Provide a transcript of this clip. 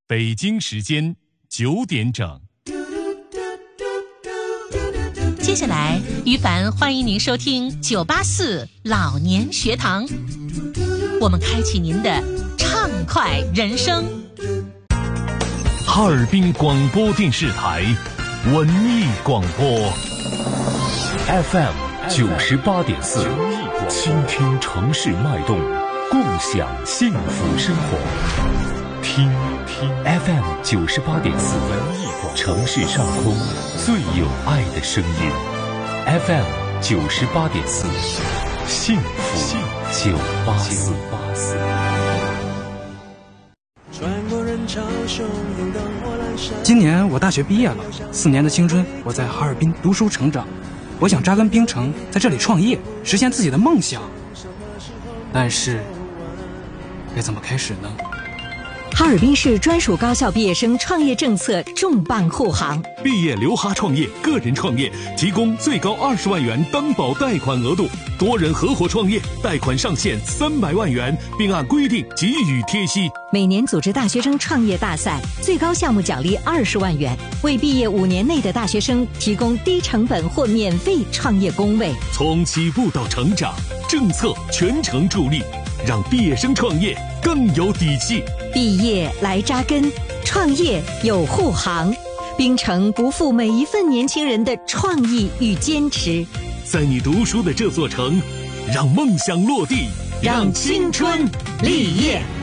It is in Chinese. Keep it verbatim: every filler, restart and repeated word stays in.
北京时间九点整。 接下来，于凡欢迎您收听九八四老年学堂，我们开启您的畅快人生。 哈尔滨广播电视台文艺广播 F M 九十八点四，倾听城市脉动，共享幸福生活。听听 F M 九十八点四，文艺广城市上空最有爱的声音。F M 九十八点四，幸福九八四。 今年我大学毕业了，四年的青春我在哈尔滨读书成长，我想扎根冰城，在这里创业，实现自己的梦想。但是，该怎么开始呢？ 哈尔滨市专属高校毕业生创业政策重磅护航， 毕业留哈创业、个人创业提供最高二十万元担保贷款额度，多人合伙创业贷款上限三百万元，并按规定给予贴息。 每年组织大学生创业大赛，最高项目奖励二十万元，为毕业五年内的大学生提供低成本或免费创业工位。 从起步到成长，政策全程助力，让毕业生创业更有底气。 毕业来扎根，创业有护航，冰城不负每一份年轻人的创意与坚持。 在你读书的这座城，让梦想落地， 让青春立业。